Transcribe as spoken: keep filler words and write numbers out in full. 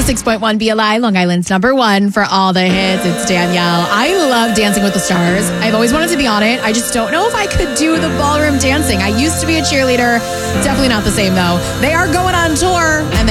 six point one B L I, Long Island's number one for all the hits. It's Danielle. I love Dancing with the Stars. I've always wanted to be on it. I just don't know if I could do the ballroom dancing. I used to be a cheerleader. Definitely not the same, though. They are going on tour, and